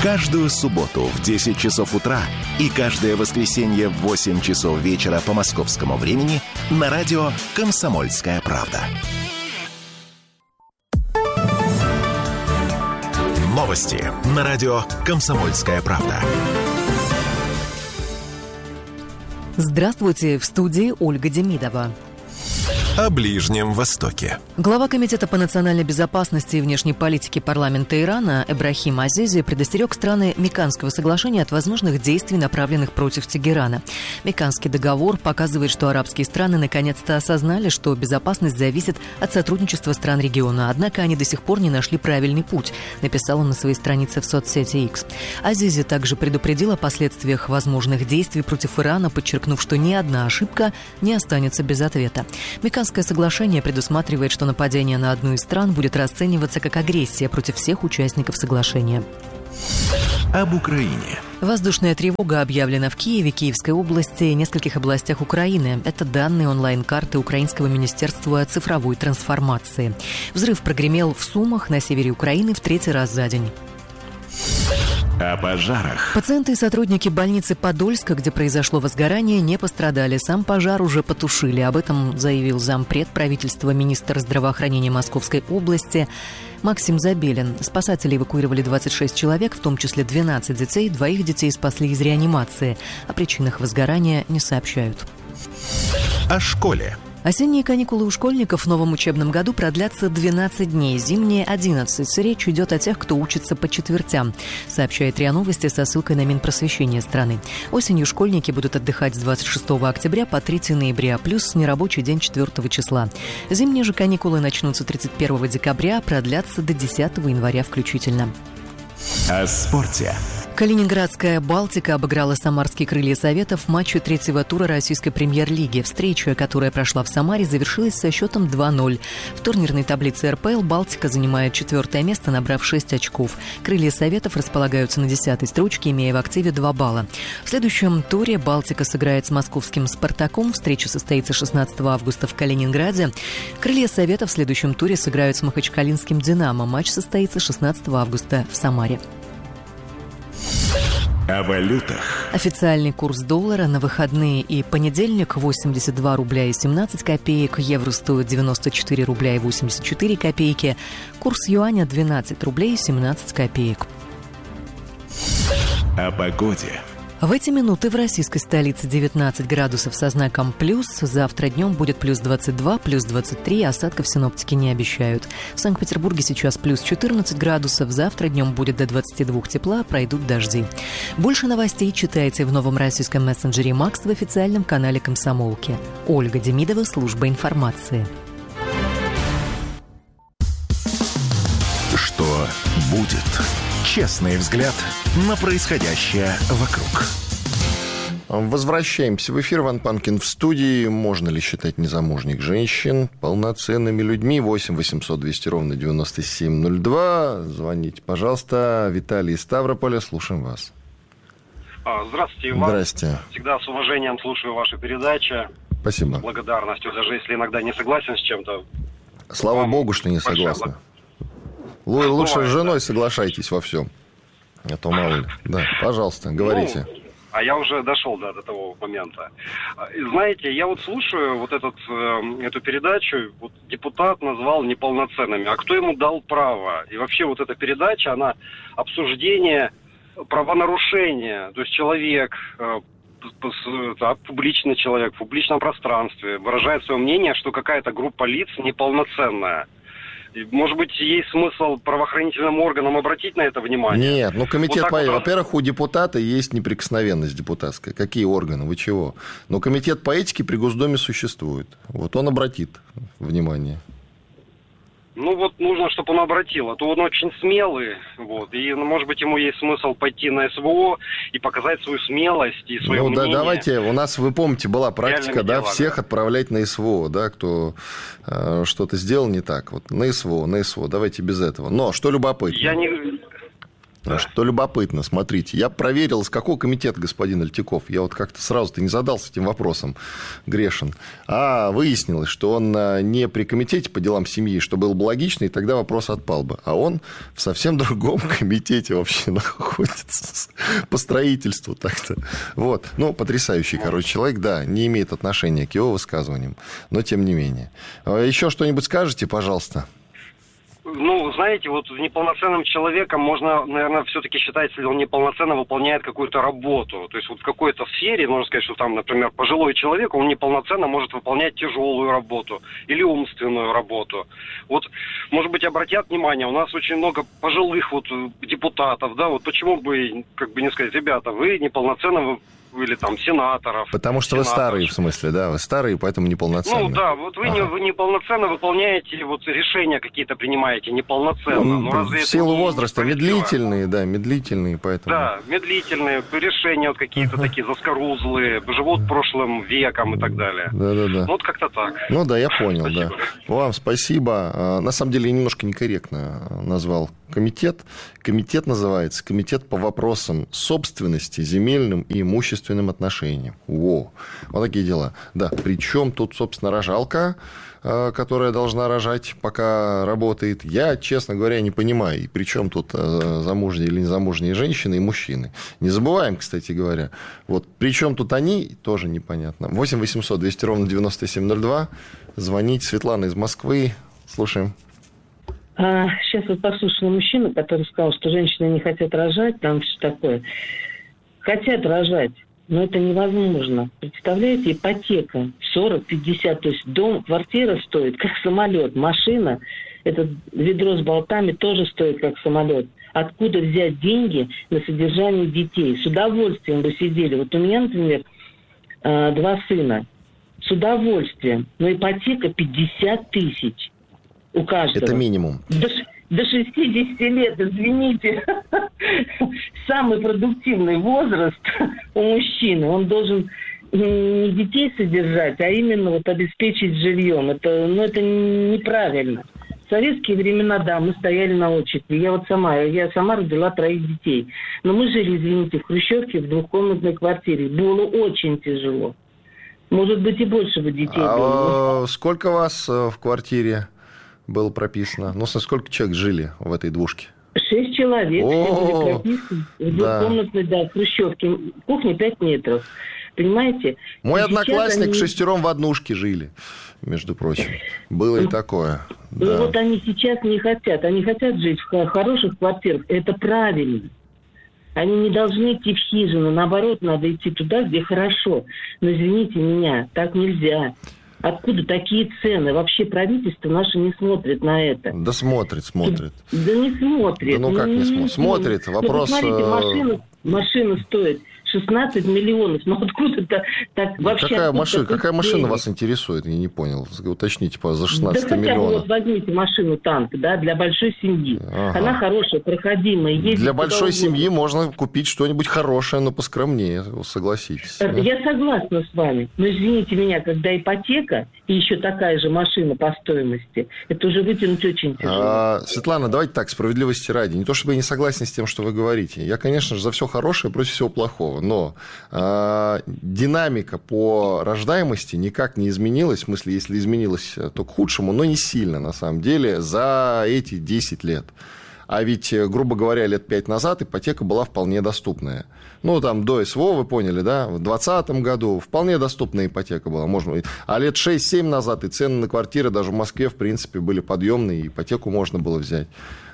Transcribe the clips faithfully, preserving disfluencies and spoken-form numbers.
Каждую субботу в десять часов утра и каждое воскресенье в восемь часов вечера по московскому времени на радио «Комсомольская правда». Новости на радио «Комсомольская правда». Здравствуйте, в студии Ольга Демидова. О Ближнем Востоке. Глава Комитета по национальной безопасности и внешней политике парламента Ирана Эбрахим Азизи предостерег страны Меканского соглашения от возможных действий, направленных против Тегерана. Меканский договор показывает, что арабские страны наконец-то осознали, что безопасность зависит от сотрудничества стран региона, однако они до сих пор не нашли правильный путь, написал он на своей странице в соцсети X. Азизи также предупредил о последствиях возможных действий против Ирана, подчеркнув, что ни одна ошибка не останется без ответа. Меканское соглашение предусматривает, что нападение на одну из стран будет расцениваться как агрессия против всех участников соглашения. Об Украине. Воздушная тревога объявлена в Киеве, Киевской области и нескольких областях Украины. Это данные онлайн-карты Украинского министерства цифровой трансформации. Взрыв прогремел в Сумах на севере Украины в третий раз за день. О пожарах. Пациенты и сотрудники больницы Подольска, где произошло возгорание, не пострадали. Сам пожар уже потушили. Об этом заявил зампред правительства, министр здравоохранения Московской области Максим Забелин. Спасатели эвакуировали двадцать шесть человек, в том числе двенадцать детей. Двоих детей спасли из реанимации. О причинах возгорания не сообщают. О школе. Осенние каникулы у школьников в новом учебном году продлятся двенадцать дней, зимние – одиннадцать. Речь идет о тех, кто учится по четвертям, сообщает РИА Новости со ссылкой на Минпросвещение страны. Осенью школьники будут отдыхать с двадцать шестого октября по третьего ноября, плюс нерабочий день четвёртого числа. Зимние же каникулы начнутся тридцать первого декабря, продлятся до десятого января включительно. О спорте. Калининградская «Балтика» обыграла самарские «Крылья Советов» в матче третьего тура российской премьер-лиги. Встреча, которая прошла в Самаре, завершилась со счетом два ноль. В турнирной таблице эр пэ эл «Балтика» занимает четвертое место, набрав шесть очков. «Крылья Советов» располагаются на десятой строчке, имея в активе два балла. В следующем туре «Балтика» сыграет с московским «Спартаком». Встреча состоится шестнадцатого августа в Калининграде. «Крылья Советов» в следующем туре сыграют с махачкалинским «Динамо». Матч состоится шестнадцатого августа в Самаре. О валютах. Официальный курс доллара на выходные и понедельник восемьдесят два рубля и семнадцать копеек, евро стоит девяносто четыре рубля и восемьдесят четыре копейки, курс юаня двенадцать рублей и семнадцать копеек. О погоде. В эти минуты в российской столице девятнадцать градусов со знаком плюс. Завтра днем будет плюс двадцать два, плюс двадцать три. Осадков синоптики не обещают. В Санкт-Петербурге сейчас плюс четырнадцать градусов. Завтра днем будет до двадцати двух тепла, пройдут дожди. Больше новостей читайте в новом российском мессенджере Макс в официальном канале «Комсомолки». Ольга Демидова, служба информации. Что будет? Честный взгляд на происходящее вокруг. Возвращаемся в эфир. Иван Панкин в студии. Можно ли считать незамужних женщин полноценными людьми? восемь восемьсот двести ровно девяносто семь ноль два. Звоните, пожалуйста. Виталий из Ставрополя. Слушаем вас. Здравствуйте, Иван. Здрасте. Всегда с уважением слушаю ваши передачи. Спасибо. С благодарностью, даже если иногда не согласен с чем-то. Слава Вам богу, что не согласны. Лучше с женой соглашайтесь во всем. А то мало ли. Да, пожалуйста, говорите. Ну, а я уже дошел до, до того момента. И знаете, я вот слушаю вот этот, э, эту передачу, вот депутат назвал неполноценными. А кто ему дал право? И вообще вот эта передача, она обсуждение правонарушения. То есть человек, э, публичный человек в публичном пространстве выражает свое мнение, что какая-то группа лиц неполноценная. Может быть, есть смысл правоохранительным органам обратить на это внимание? Нет, ну комитет вот по... вот... Во-первых, у депутата есть неприкосновенность депутатская. Какие органы? Вы чего? Но комитет по этике при Госдуме существует. Вот он обратит внимание. Ну вот нужно, чтобы он обратил, а то он очень смелый, вот, и, ну, может быть, ему есть смысл пойти на эс вэ о и показать свою смелость и свое ну, мнение. Ну да, давайте, у нас, вы помните, была практика, да, делами. всех отправлять на эс вэ о, да, кто э, что-то сделал не так, вот, на эс вэ о, на эс вэ о, давайте без этого. Но, что любопытно. Я не... Да. Что любопытно, смотрите, я проверил, с какого комитета господин Альтиков. Я вот как-то сразу-то не задался этим вопросом, грешен. А выяснилось, что он не при комитете по делам семьи, что было бы логично, и тогда вопрос отпал бы. А он в совсем другом комитете вообще находится по строительству так-то. Вот. Ну, потрясающий, короче, человек, да, не имеет отношения к его высказываниям, но тем не менее. Еще что-нибудь скажете, пожалуйста? Ну, знаете, вот неполноценным человеком можно, наверное, все-таки считать, если он неполноценно выполняет какую-то работу. То есть вот в какой-то сфере, можно сказать, что там, например, пожилой человек, он неполноценно может выполнять тяжелую работу или умственную работу. Вот, может быть, обратят внимание, у нас очень много пожилых вот депутатов, да, вот почему бы, как бы не сказать, ребята, вы неполноценно или там сенаторов. Потому что сенаторов. Вы старые, в смысле, да? Вы старые, поэтому неполноценные. Ну да, вот вы, ага. не, вы неполноценно выполняете, вот решения какие-то принимаете неполноценно. Ну, ну, разве в силу это возраста медлительные, да, медлительные, поэтому... Да, медлительные, решения вот какие-то ага. такие заскорузлые, живут прошлым веком и так далее. Да-да-да. Ну вот как-то так. Ну да, я понял, спасибо. Да. Вам спасибо. На самом деле я немножко некорректно назвал комитет. Комитет называется Комитет по вопросам собственности, земельным и имущественным отношениям. Во, вот такие дела. Да, причем тут, собственно, рожалка, которая должна рожать, пока работает. Я, честно говоря, не понимаю, и причем тут замужние или незамужние женщины и мужчины. Не забываем, кстати говоря. Вот причем тут они, тоже непонятно. восемь восемьсот двести ровно девяносто семь ноль два. Звоните. Светлана из Москвы. Слушаем. А, сейчас вот послушала мужчину, который сказал, что женщины не хотят рожать, там все такое. Хотят рожать, но это невозможно. Представляете, ипотека сорок-пятьдесят, то есть дом, квартира стоит как самолет, машина, это ведро с болтами тоже стоит как самолет. Откуда взять деньги на содержание детей? С удовольствием бы сидели. Вот у меня, например, два сына. С удовольствием. Но ипотека пятьдесят тысяч. У каждого. Это минимум. До, до шестидесяти лет, извините, самый продуктивный возраст у мужчины. Он должен не детей содержать, а именно вот обеспечить жильем. Это, ну, это неправильно. В советские времена, да, мы стояли на очереди. Я вот сама, я сама родила троих детей. Но мы жили, извините, в хрущевке в двухкомнатной квартире. Было очень тяжело. Может быть, и больше бы детей а было. Сколько вас в квартире было прописано? Ну, сколько человек жили в этой двушке? Шесть человек. О, все были прописаны в двухкомнатной, да, да, хрущевке. Кухня пять метров. Понимаете? Мой и одноклассник они... шестером в однушке жили, между прочим. Было и такое. Да. И вот они сейчас не хотят. Они хотят жить в хороших квартирах. Это правильно. Они не должны идти в хижину. Наоборот, надо идти туда, где хорошо. Но извините меня, так нельзя. Откуда такие цены? Вообще правительство наше не смотрит на это. Да смотрит, смотрит. Да не смотрит. Да ну как не, не смотрит? Смотрит. Вопрос... Ну, посмотрите, машина, машина стоит шестнадцать миллионов. Ну откуда-то так вообще... Какая машина, какая машина вас интересует? Я не понял. Уточните, пожалуйста, за шестнадцать да миллионов. Вот возьмите машину танк, да, для большой семьи. Ага. Она хорошая, проходимая. Для большой семьи можно купить что-нибудь хорошее, но поскромнее, согласитесь. Да? Я согласна с вами. Но извините меня, когда ипотека и еще такая же машина по стоимости, это уже вытянуть очень тяжело. А, Светлана, давайте так, справедливости ради. Не то чтобы я не согласен с тем, что вы говорите. Я, конечно же, за все хорошее против всего плохого. Но э, динамика по рождаемости никак не изменилась. В смысле, если изменилась, то к худшему, но не сильно, на самом деле, за эти десять лет. А ведь, грубо говоря, лет пять назад ипотека была вполне доступная. Ну, там, до СВО, вы поняли, да, в двадцатом году вполне доступная ипотека была. Можно... А лет шесть-семь назад и цены на квартиры даже в Москве, в принципе, были подъемные, и ипотеку можно было взять.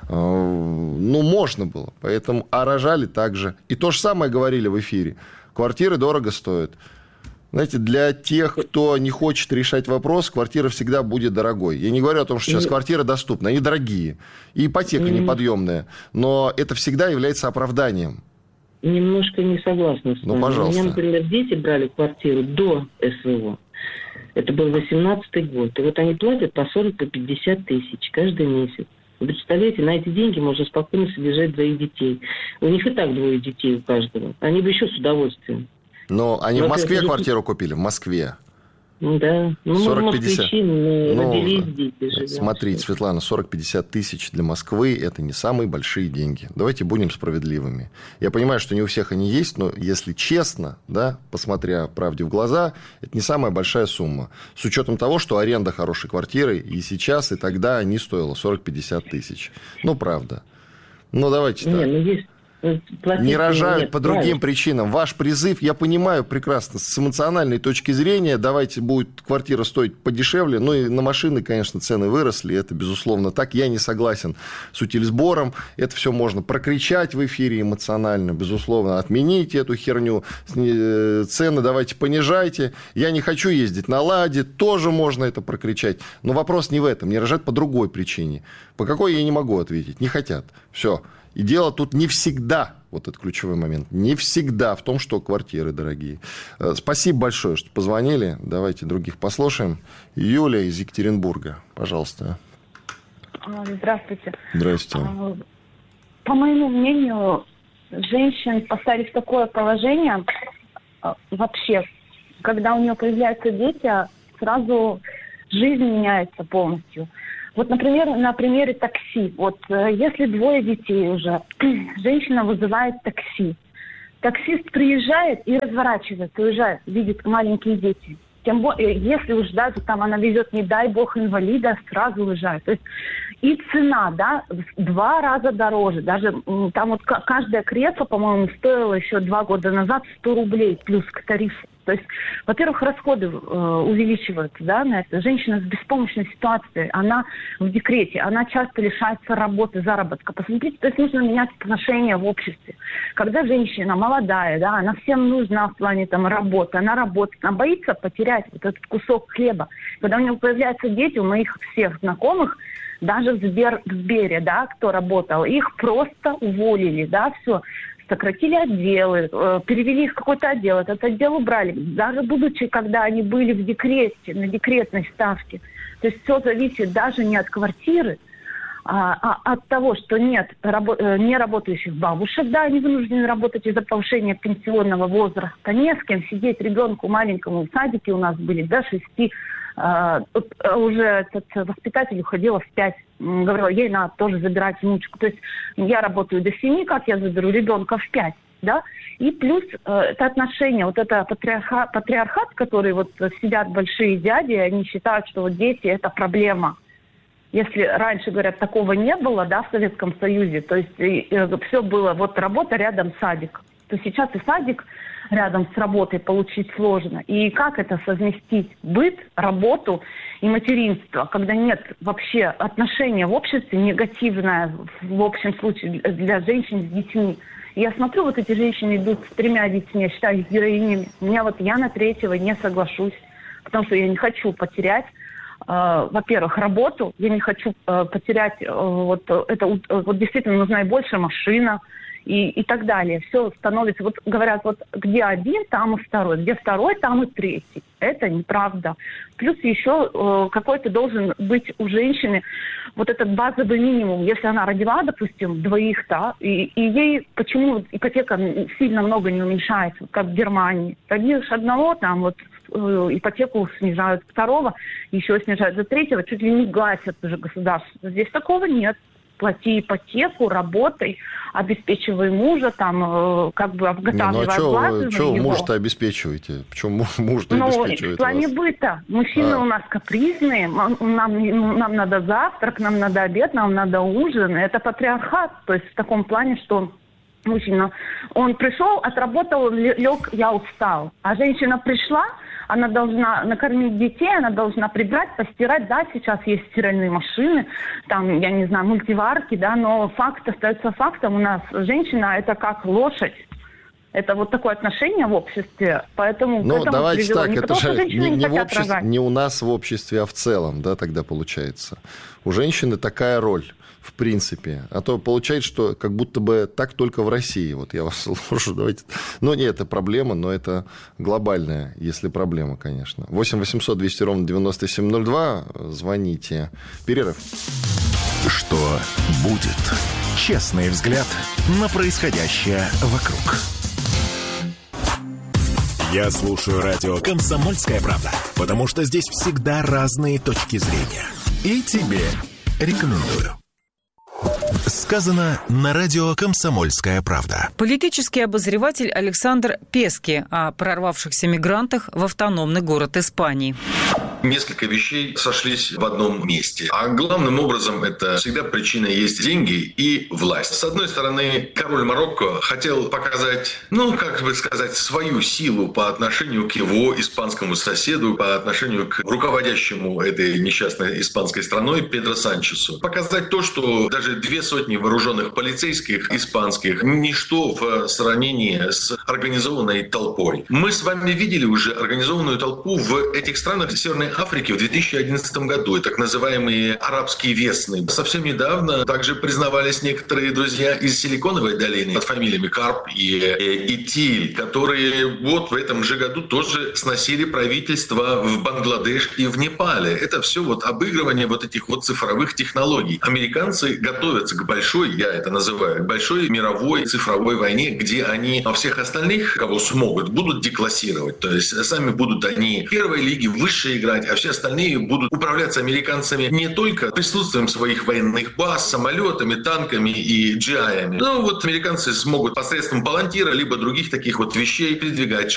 Ну, можно было. Поэтому, а рожали так же. И то же самое говорили в эфире. Квартиры дорого стоят. Знаете, для тех, кто не хочет решать вопрос, квартира всегда будет дорогой. Я не говорю о том, что сейчас квартиры доступны. Они дорогие. И ипотека неподъемная. Но это всегда является оправданием. Немножко не согласна с вами. Ну, пожалуйста. У меня, например, дети брали квартиру до СВО. Это был восемнадцатый год. И вот они платят по сорок-пятьдесят тысяч каждый месяц. Вы представляете, на эти деньги можно спокойно содержать двоих детей. У них и так двое детей у каждого. Они бы еще с удовольствием. Но они Но в Москве это... квартиру купили? В Москве. Да, ну сорок пятьдесят. Москвичи, мы ну, родились здесь. Живем. Смотрите, Светлана, сорок-пятьдесят тысяч для Москвы – это не самые большие деньги. Давайте будем справедливыми. Я понимаю, что не у всех они есть, но если честно, да, посмотря правде в глаза, это не самая большая сумма. С учетом того, что аренда хорошей квартиры и сейчас, и тогда не стоила сорок-пятьдесят тысяч. Ну, правда. Ну, давайте так. Не, ну есть... Не рожают нет, по другим правильно. причинам. Ваш призыв, я понимаю прекрасно, с эмоциональной точки зрения, давайте будет квартира стоить подешевле, ну и на машины, конечно, цены выросли, это безусловно так. Я не согласен с утильсбором, это все можно прокричать в эфире эмоционально, безусловно, отмените эту херню, цены давайте понижайте. Я не хочу ездить на «Ладе», тоже можно это прокричать. Но вопрос не в этом, не рожают по другой причине. По какой я не могу ответить, не хотят. Все. И дело тут не всегда, вот этот ключевой момент, не всегда в том, что квартиры дорогие. Спасибо большое, что позвонили. Давайте других послушаем. Юлия из Екатеринбурга, пожалуйста. Здравствуйте. Здравствуйте. По моему мнению, женщин поставить в такое положение вообще, когда у нее появляются дети, сразу жизнь меняется полностью. Вот, например, на примере такси. Вот если двое детей уже, женщина вызывает такси. Таксист приезжает и разворачивается, уезжает, видит маленькие дети. Тем более, если уж даже там она везет, не дай бог, инвалида, сразу уезжает. То есть и цена, да, в два раза дороже. Даже там вот каждое кресло, по-моему, стоило еще два года назад сто рублей плюс к тарифу. То есть, во-первых, расходы э, увеличиваются, да, на это. Женщина с беспомощной ситуацией, она в декрете, она часто лишается работы, заработка. Посмотрите, то есть нужно менять отношения в обществе. Когда женщина молодая, да, она всем нужна в плане там работы, она работает, она боится потерять вот этот кусок хлеба. Когда у нее появляются дети, у моих всех знакомых, даже в, Сбер, в Сбере, да, кто работал, их просто уволили, да, все. Сократили отделы, перевели их в какой-то отдел, этот отдел убрали. Даже будучи, когда они были в декрете, на декретной ставке. То есть все зависит даже не от квартиры, а, а от того, что нет рабо- неработающих бабушек, да, они вынуждены работать из-за повышения пенсионного возраста. Не с кем сидеть ребенку маленькому в садике у нас были до шести. Uh, уже этот воспитатель уходила в пять. Говорила, ей надо тоже забирать внучку. То есть я работаю до семи, как я заберу ребенка в пять, да? И плюс uh, это отношение, вот это патриарха, патриархат, который вот сидят большие дяди, они считают, что вот дети – это проблема. Если раньше, говорят, такого не было, да, в Советском Союзе, то есть и, и, все было, вот работа рядом садик, то сейчас и садик рядом с работой получить сложно. И как это совместить? Быт, работу и материнство, когда нет вообще отношения в обществе негативное, в общем случае, для женщин с детьми. И я смотрю, вот эти женщины идут с тремя детьми, я считаю их героинями. У меня вот я на третьего не соглашусь, потому что я не хочу потерять, э, во-первых, работу, я не хочу э, потерять, э, вот это, э, вот действительно нужна и больше машина, И, и так далее. Все становится, вот говорят, вот где один, там и второй, где второй, там и третий. Это неправда. Плюс еще э, какой-то должен быть у женщины вот этот базовый минимум. Если она родила, допустим, двоих, да, и, и ей почему ипотека сильно много не уменьшается, как в Германии. Родишь одного, там вот э, ипотеку снижают, второго еще снижают, за третьего чуть ли не гасят уже государство. Здесь такого нет. Плати ипотеку, работай, обеспечивай мужа, там, э, как бы обготавливай, обкладывай его. Ну, а что вы мужа-то обеспечиваете? Почему муж-то ну, обеспечивает в плане вас? быта. Мужчины а. у нас капризные, нам, нам надо завтрак, нам надо обед, нам надо ужин. Это патриархат, то есть в таком плане, что мужчина, он пришел, отработал, лег, я устал. А женщина пришла, она должна накормить детей, она должна прибрать, постирать. Да, сейчас есть стиральные машины, там, я не знаю, мультиварки, да, но факт остается фактом. У нас женщина – это как лошадь. Это вот такое отношение в обществе, поэтому ну, к этому давайте привело. так, Не это потому, же что не, не, не, в хотят обществе, рожать. не у нас в обществе, а в целом, да, тогда получается. У женщины такая роль, в принципе. А то получается, что как будто бы так только в России. Вот я вас слушаю, давайте. Ну, не, это проблема, но это глобальная, если проблема, конечно. восемь восемьсот двести ровно девяносто семь ноль два. Звоните. Перерыв. Что будет? Честный взгляд на происходящее вокруг. Я слушаю радио «Комсомольская правда», потому что здесь всегда разные точки зрения. И тебе рекомендую. Сказано на радио «Комсомольская правда». Политический обозреватель Александр Пески о прорвавшихся мигрантах в автономный город Испании. Несколько вещей сошлись в одном месте. А главным образом это всегда причина есть деньги и власть. С одной стороны, король Марокко хотел показать, ну, как бы сказать, свою силу по отношению к его испанскому соседу, по отношению к руководящему этой несчастной испанской страной Педро Санчесу. Показать то, что даже две сотни вооруженных полицейских испанских – ничто в сравнении с организованной толпой. Мы с вами видели уже организованную толпу в этих странах Северной Африки в две тысячи одиннадцатом году, и так называемые арабские весны. Совсем недавно также признавались некоторые друзья из Силиконовой долины под фамилиями Карп и, и, и Тиль, которые вот в этом же году тоже сносили правительство в Бангладеш и в Непале. Это все вот обыгрывание вот этих вот цифровых технологий. Американцы готовятся к большой, я это называю, к большой мировой цифровой войне, где они всех остальных, кого смогут, будут деклассировать. То есть сами будут они в первой лиге выше играть, а все остальные будут управляться американцами не только присутствием своих военных баз, самолетами, танками и джи ай-ами. Но вот американцы смогут посредством палантира либо других таких вот вещей передвигать